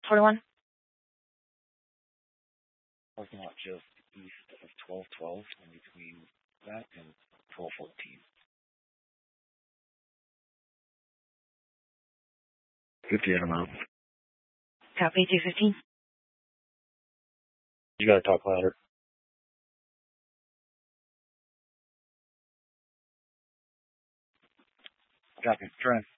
41. Parking lot just east of 1212, in between that and 1214. 50 at a mile. Copy, 215. You gotta talk louder. Copy, trying.